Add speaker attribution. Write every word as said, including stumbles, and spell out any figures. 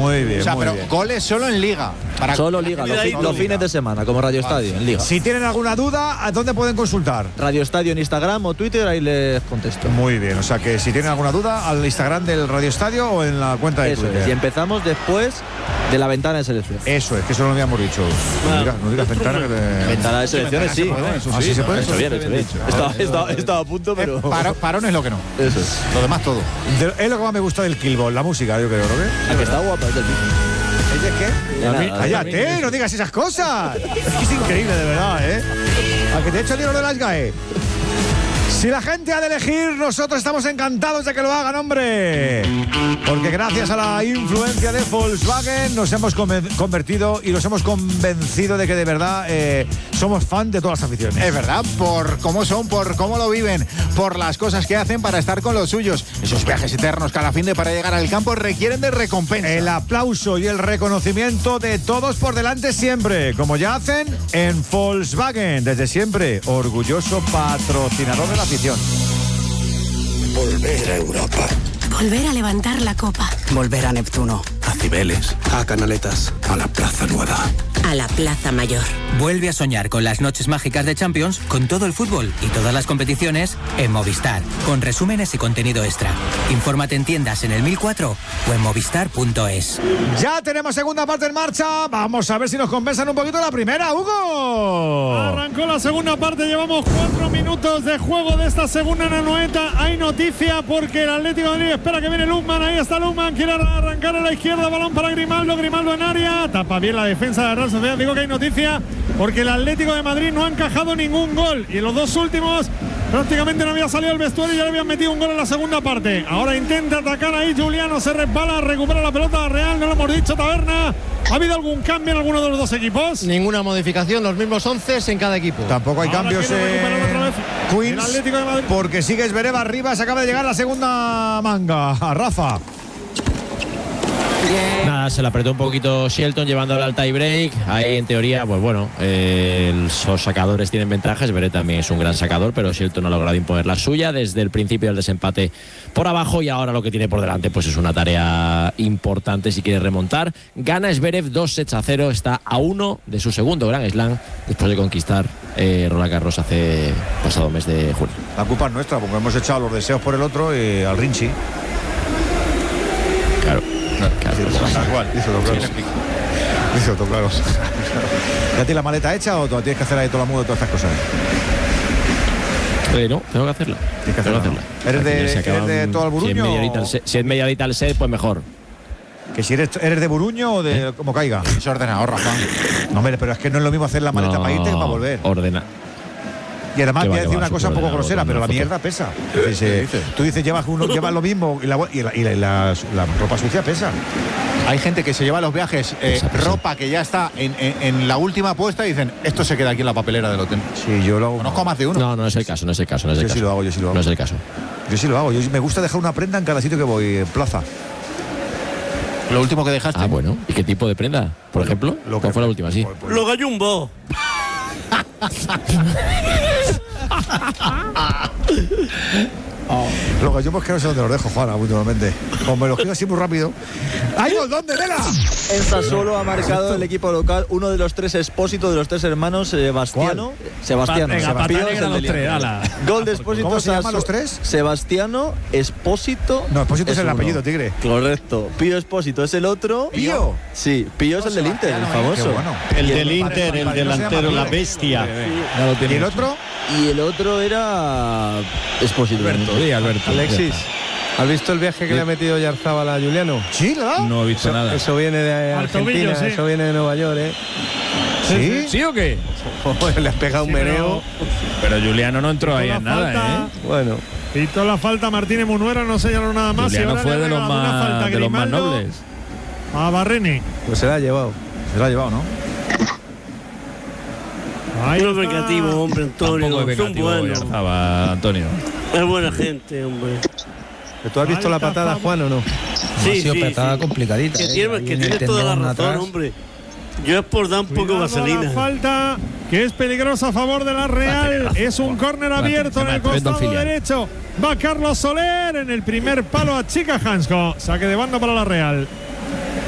Speaker 1: Muy bien,
Speaker 2: o sea,
Speaker 1: muy
Speaker 2: pero
Speaker 1: bien.
Speaker 2: goles solo en Liga.
Speaker 3: Para solo Liga, los, fi- los fines de semana, como Radio Estadio, en Liga.
Speaker 1: Si tienen alguna duda, ¿a dónde pueden consultar?
Speaker 3: Radio Estadio en Instagram o Twitter, ahí les contesto.
Speaker 1: Muy bien, o sea que si tienen alguna duda, al Instagram del Radio Estadio o en la cuenta de
Speaker 3: Eso
Speaker 1: Twitter.
Speaker 3: es, y empezamos después de la ventana de selección.
Speaker 1: Eso es, que eso no lo habíamos dicho. No digas, no digas ventana que te...
Speaker 3: Ventana de selecciones, sí.
Speaker 1: ¿Ah, sí se puede?
Speaker 3: Eso bien, eso bien. Estaba, estaba, estaba a punto, pero...
Speaker 2: Eh, paro, parón es lo que no.
Speaker 3: Eso es.
Speaker 2: Lo demás todo.
Speaker 1: De- es lo que más me gusta del Killball, la música, yo creo, ¿no? ¿Qué?
Speaker 3: La que está guapa es del mismo.
Speaker 1: ¿Ella qué?
Speaker 3: De nada.
Speaker 1: ¡Cállate! ¡No digas esas cosas! Es que es increíble, de verdad, ¿eh? A que te he hecho el libro de las G A E. Si la gente ha de elegir, nosotros estamos encantados de que lo hagan, hombre. Porque gracias a la influencia de Volkswagen nos hemos come- convertido y nos hemos convencido de que de verdad eh, somos fan de todas las aficiones.
Speaker 2: Es verdad, por cómo son, por cómo lo viven, por las cosas que hacen para estar con los suyos. Esos viajes eternos cada fin de para llegar al campo requieren de recompensa.
Speaker 1: El aplauso y el reconocimiento de todos por delante siempre, como ya hacen en Volkswagen, desde siempre, orgulloso patrocinador de la afición.
Speaker 4: Volver a Europa.
Speaker 5: Volver a levantar la copa.
Speaker 6: Volver a Neptuno.
Speaker 4: A Cibeles. A Canaletas. A la Plaza Nueva.
Speaker 5: A la Plaza Mayor.
Speaker 7: Vuelve a soñar con las noches mágicas de Champions, con todo el fútbol y todas las competiciones en Movistar, con resúmenes y contenido extra. Infórmate en tiendas en el mil cuatro o en movistar punto es.
Speaker 1: Ya tenemos segunda parte en marcha. Vamos a ver si nos compensan un poquito la primera, Hugo.
Speaker 8: Arrancó la segunda parte, llevamos cuatro minutos de juego de esta segunda en Anoeta. Hay noticia porque el Atlético de Madrid espera que viene Lukman. Ahí está Lukman, quiere arrancar a la izquierda, balón para Grimaldo, Grimaldo en área, tapa bien la defensa de la Real Sociedad. Digo que hay noticia porque el Atlético de Madrid no ha encajado ningún gol y en los dos últimos prácticamente no había salido el vestuario y ya le habían metido un gol en la segunda parte. Ahora intenta atacar ahí Juliano, se resbala, recupera la pelota Real, no lo hemos dicho, Taberna. ¿Ha habido algún cambio en alguno de los dos equipos?
Speaker 9: Ninguna modificación, los mismos once en cada equipo.
Speaker 1: Tampoco hay
Speaker 8: Ahora
Speaker 1: cambios
Speaker 8: quiere recuperar otra
Speaker 1: en
Speaker 8: vez el
Speaker 1: Queens,
Speaker 8: Atlético de Madrid.
Speaker 1: porque sigue Zverev arriba, se acaba de llegar la segunda manga. A Rafa.
Speaker 10: Nada, se la apretó un poquito Shelton llevándolo al tie break. Ahí en teoría, pues bueno, eh, los sacadores tienen ventajas. Zverev también es un gran sacador, pero Shelton ha logrado imponer la suya desde el principio del desempate por abajo, y ahora lo que tiene por delante pues es una tarea importante si quiere remontar. Gana Zverev dos sets a cero, está a uno de su segundo Grand Slam después de conquistar eh, Roland Garros hace pasado mes de junio.
Speaker 1: La culpa es nuestra porque hemos echado los deseos por el otro y al Rinchi.
Speaker 10: Claro.
Speaker 1: Dice otro, claro. ¿Ya tienes la maleta hecha o tienes que hacer ahí todo el mundo todas estas cosas?
Speaker 10: Eh, no, tengo que hacerla.
Speaker 1: Tienes que hacerla.
Speaker 10: Tengo que hacerla.
Speaker 1: ¿Eres de,
Speaker 10: Se
Speaker 1: ¿eres de todo el
Speaker 10: Si es
Speaker 1: Buruño?
Speaker 10: mediodita el set, si es mediodita el set, pues mejor.
Speaker 1: Que si eres, eres de Buruño o de ¿Eh? como caiga.
Speaker 2: Es ordenador, Rafa.
Speaker 1: No, hombre, pero es que no es lo mismo hacer la maleta
Speaker 10: No,
Speaker 1: para irte que para volver.
Speaker 10: Ordena.
Speaker 1: Y además
Speaker 10: Que
Speaker 1: voy
Speaker 10: va,
Speaker 1: a decir
Speaker 10: que va,
Speaker 1: una cosa un poco
Speaker 10: superordenado,
Speaker 1: grosera,
Speaker 10: con
Speaker 1: pero
Speaker 10: una
Speaker 1: la
Speaker 10: foto.
Speaker 1: mierda pesa. Dices, eh, tú dices, llevas, uno, llevas lo mismo y la, y la, y la, y la, la ropa sucia pesa.
Speaker 2: Hay gente que se lleva a los viajes eh,
Speaker 10: Pesa, pesa.
Speaker 2: ropa que ya está en, en, en la última puesta y dicen, esto se queda aquí en la papelera del hotel.
Speaker 1: Sí, yo lo hago.
Speaker 2: Conozco más de uno.
Speaker 10: No, no es el caso, no es el caso. No es el
Speaker 1: Yo
Speaker 10: caso.
Speaker 1: sí lo hago, yo sí lo hago.
Speaker 10: No es el caso.
Speaker 1: Yo sí lo hago. Yo me gusta dejar una prenda en cada sitio que voy, en plaza.
Speaker 2: Lo último que dejaste.
Speaker 10: Ah, bueno. ¿Y qué tipo de prenda? Por ejemplo,
Speaker 1: Lo
Speaker 10: ¿cuál
Speaker 1: que-
Speaker 10: fue la última? Sí.
Speaker 9: Los gallumbos.
Speaker 1: Los gallumbos que no sé dónde los dejo, Juana, últimamente. Como me los quiero así muy rápido. ¡Ay, gol! ¿Dónde, Vela?
Speaker 3: En Sassuolo ha marcado el equipo local uno de los tres Espósito de los tres hermanos, Sebastiano. Sebastiano.
Speaker 8: Venga, pata
Speaker 3: Pío es
Speaker 8: negra
Speaker 3: el
Speaker 8: los
Speaker 3: de
Speaker 8: tres,
Speaker 3: Liga.
Speaker 8: ala.
Speaker 3: Gol de Espósito.
Speaker 1: ¿Cómo se llaman
Speaker 3: Sassuolo.
Speaker 1: los tres?
Speaker 3: Sebastiano, Espósito.
Speaker 1: No, Espósito es el
Speaker 3: uno.
Speaker 1: apellido, tigre.
Speaker 3: Correcto. Pío Espósito es el otro.
Speaker 1: ¿Pío?
Speaker 3: Sí, Pío es el del Inter, el famoso.
Speaker 1: Qué bueno.
Speaker 9: El
Speaker 3: Y
Speaker 9: del Inter, el delantero, la bestia.
Speaker 1: ¿Y el otro?
Speaker 3: Y el otro era Espósito.
Speaker 11: Alberto, sí, Alberto.
Speaker 9: Alexis, ¿has visto el viaje que le ha metido Yarzábal a Juliano?
Speaker 1: Sí, ¿le ha dado?
Speaker 11: No he visto
Speaker 9: Eso,
Speaker 11: nada.
Speaker 9: eso viene de
Speaker 8: Al
Speaker 9: Argentina,
Speaker 8: tobillo, sí.
Speaker 9: eso viene de Nueva York, ¿eh?
Speaker 1: ¿Sí?
Speaker 11: ¿Sí o qué?
Speaker 9: Le has pegado un
Speaker 8: Sí, pero-
Speaker 9: meneo.
Speaker 11: Pero Juliano no entró ahí
Speaker 8: Toda
Speaker 11: en nada,
Speaker 8: falta,
Speaker 11: ¿eh?
Speaker 9: Bueno,
Speaker 8: Pitó la falta Martínez Munuera, no señaló nada más.
Speaker 11: Juliano
Speaker 8: y ahora
Speaker 11: fue
Speaker 8: le ha
Speaker 11: de los
Speaker 8: regalado una
Speaker 11: más,
Speaker 8: falta
Speaker 11: de los más
Speaker 8: Grimaldo
Speaker 11: nobles.
Speaker 8: a Barreni.
Speaker 9: pues se la ha llevado.
Speaker 1: Se lo ha llevado, ¿no?
Speaker 8: Ahí
Speaker 12: No es
Speaker 8: está.
Speaker 12: vengativo, hombre, Antonio.
Speaker 11: Tampoco es
Speaker 12: Son
Speaker 11: vengativo
Speaker 12: buenos.
Speaker 11: Oyarzabal, Antonio.
Speaker 12: Es buena gente, hombre.
Speaker 9: ¿Tú has visto
Speaker 8: Ahí
Speaker 9: la
Speaker 8: está
Speaker 9: patada,
Speaker 8: Fabio.
Speaker 9: Juan, o no?
Speaker 12: Sí,
Speaker 6: ha sido
Speaker 12: sí,
Speaker 6: petada
Speaker 12: sí.
Speaker 6: complicadita.
Speaker 12: Que
Speaker 6: eh,
Speaker 12: tiene,
Speaker 6: ahí
Speaker 12: que
Speaker 6: en el
Speaker 12: tiene toda la
Speaker 6: tendón
Speaker 12: razón,
Speaker 6: atrás.
Speaker 12: hombre. Yo es por dar un poco de
Speaker 8: Cuidado la
Speaker 12: vaselina.
Speaker 8: falta, que es peligrosa a favor de la Real. Es un córner abierto en el costado derecho. Va Carlos Soler en el primer palo a Chica Hansko. Saque de banda para la Real.